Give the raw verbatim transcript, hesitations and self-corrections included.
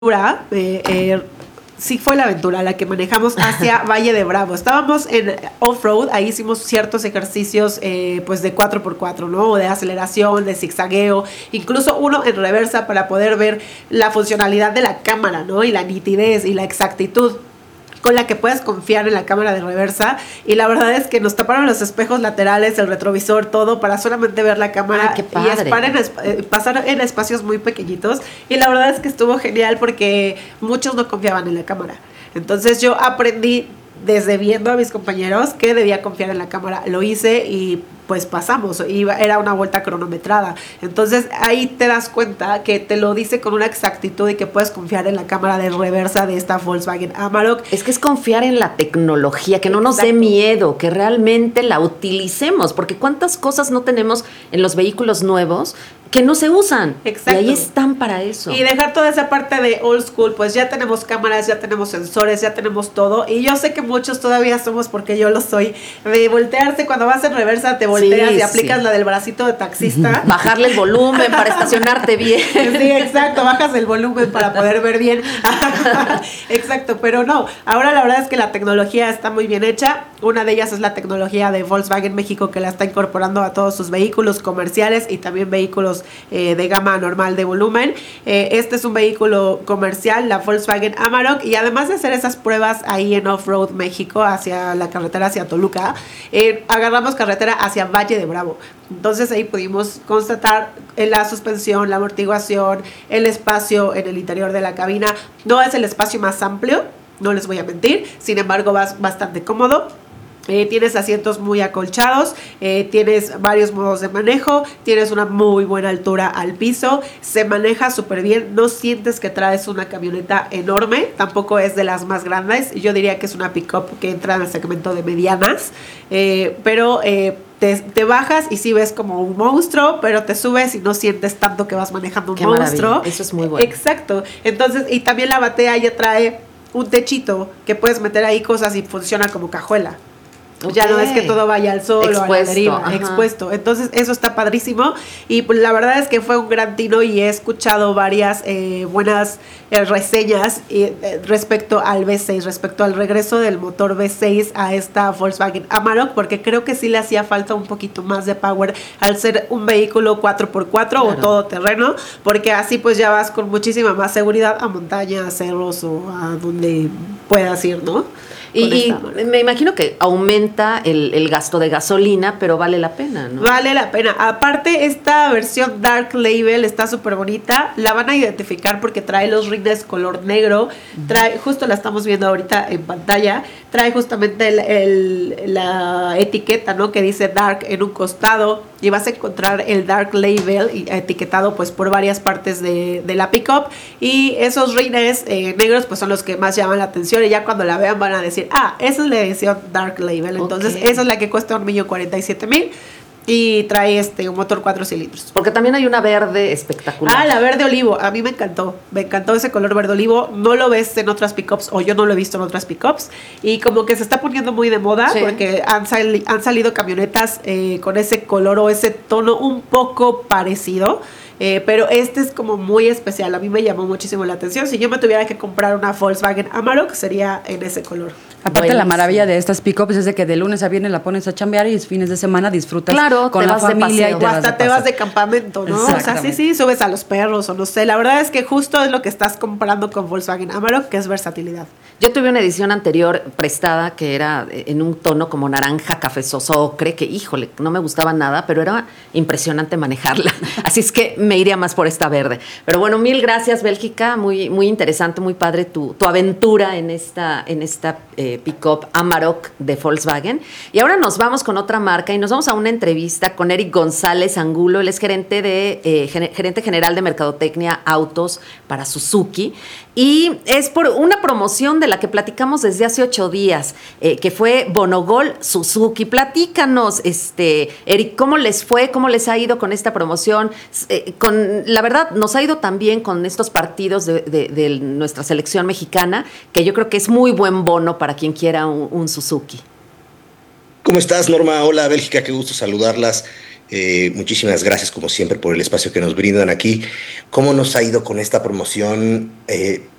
Eh, eh, sí fue la aventura la que manejamos hacia Valle de Bravo. Estábamos en off-road, ahí hicimos ciertos ejercicios eh, pues de cuatro por cuatro, ¿no? De aceleración, de zigzagueo, incluso uno en reversa para poder ver la funcionalidad de la cámara, ¿no? Y la nitidez y la exactitud con la que puedes confiar en la cámara de reversa. Y la verdad es que nos taparon los espejos laterales, el retrovisor, todo para solamente ver la cámara. Ay, qué padre. Y en esp- pasar en espacios muy pequeñitos. Y la verdad es que estuvo genial porque muchos no confiaban en la cámara. Entonces yo aprendí desde viendo a mis compañeros que debía confiar en la cámara. Lo hice y pues pasamos, iba, era una vuelta cronometrada. Entonces ahí te das cuenta que te lo dice con una exactitud y que puedes confiar en la cámara de reversa de esta Volkswagen Amarok. Es que es confiar en la tecnología, que no nos dé miedo, que realmente la utilicemos, porque cuántas cosas no tenemos en los vehículos nuevos que no se usan. Exacto. Y ahí están para eso. Y dejar toda esa parte de old school, pues ya tenemos cámaras, ya tenemos sensores, ya tenemos todo. Y yo sé que muchos todavía somos, porque yo lo soy, de voltearse cuando vas en reversa, te volteas sí, y aplicas sí. la del bracito de taxista. Bajarle el volumen para estacionarte bien. Sí, exacto, bajas el volumen para poder ver bien. Exacto, pero no. Ahora la verdad es que la tecnología está muy bien hecha. Una de ellas es la tecnología de Volkswagen México, que la está incorporando a todos sus vehículos comerciales y también vehículos Eh, de gama normal de volumen. Eh, este es un vehículo comercial, la Volkswagen Amarok, y además de hacer esas pruebas ahí en Off-Road México, hacia la carretera hacia Toluca, eh, agarramos carretera hacia Valle de Bravo. Entonces ahí pudimos constatar la suspensión, la amortiguación, el espacio en el interior de la cabina. No es el espacio más amplio, no les voy a mentir, sin embargo vas bastante cómodo. Eh, tienes asientos muy acolchados, eh, tienes varios modos de manejo, tienes una muy buena altura al piso, se maneja súper bien, no sientes que traes una camioneta enorme, tampoco es de las más grandes, yo diría que es una pick-up que entra en el segmento de medianas, eh, pero eh, te, te bajas y sí ves como un monstruo, pero te subes y no sientes tanto que vas manejando un Qué monstruo. Maravilla. Eso es muy bueno. Exacto, entonces, y también la batea ya trae un techito que puedes meter ahí cosas y funciona como cajuela. Okay. Ya no es que todo vaya al sol expuesto, o a la deriva, ajá. expuesto. Entonces eso está padrísimo y pues, la verdad es que fue un gran tino y he escuchado varias eh, buenas eh, reseñas eh, respecto al V seis, respecto al regreso del motor V seis a esta Volkswagen Amarok, porque creo que sí le hacía falta un poquito más de power al ser un vehículo cuatro por cuatro claro. o todoterreno, porque así pues ya vas con muchísima más seguridad a montañas, cerros o a donde puedas ir, ¿no? Y, y me imagino que aumenta el, el gasto de gasolina, pero vale la pena, ¿no? Vale la pena. Aparte, esta versión Dark Label está súper bonita. La van a identificar porque trae los rines color negro. Trae, justo la estamos viendo ahorita en pantalla. Trae justamente el, el, la etiqueta, ¿no? Que dice Dark en un costado. Y vas a encontrar el Dark Label etiquetado pues por varias partes de, de la pickup. Y esos rines eh, negros pues son los que más llaman la atención. Y ya cuando la vean van a decir, ah, esa es la edición Dark Label. Entonces okay. esa es la que cuesta un millón cuarenta y siete mil. Y trae este un motor cuatro cilindros. Porque también hay una verde espectacular. Ah, la verde olivo. A mí me encantó. Me encantó ese color verde olivo. No lo ves en otras pickups, o yo no lo he visto en otras pickups. Y como que se está poniendo muy de moda, sí. porque han, sali- han salido camionetas eh, con ese color o ese tono un poco parecido. Eh, pero este es como muy especial. A mí me llamó muchísimo la atención. Si yo me tuviera que comprar una Volkswagen Amarok, sería en ese color. Aparte, buenísimo. La maravilla de estas pick-ups es de que de lunes a viernes la pones a chambear y fines de semana disfrutas claro, con la familia. Y te o hasta te vas de campamento, ¿no? O sea, sí, sí, subes a los perros o no sé. La verdad es que justo es lo que estás comprando con Volkswagen Amarok, que es versatilidad. Yo tuve una edición anterior prestada que era en un tono como naranja, cafezoso, ocre, que híjole, no me gustaba nada, pero era impresionante manejarla. Así es que me iría más por esta verde. Pero bueno, mil gracias, Bélgica. Muy, muy interesante, muy padre tu, tu aventura en esta, en esta eh, pick-up Amarok de Volkswagen. Y ahora nos vamos con otra marca y nos vamos a una entrevista con Eric González Angulo. Él es gerente, de, eh, gerente general de Mercadotecnia Autos para Suzuki. Y es por una promoción de la que platicamos desde hace ocho días, eh, que fue Bonogol Suzuki. Platícanos, este, Eric, ¿cómo les fue? ¿Cómo les ha ido con esta promoción? Eh, con, la verdad, nos ha ido también con estos partidos de, de, de nuestra selección mexicana, que yo creo que es muy buen bono para quien quiera un, un Suzuki. ¿Cómo estás, Norma? Hola, Bélgica, qué gusto saludarlas. Eh, muchísimas gracias, como siempre, por el espacio que nos brindan aquí. ¿Cómo nos ha ido con esta promoción? Eh,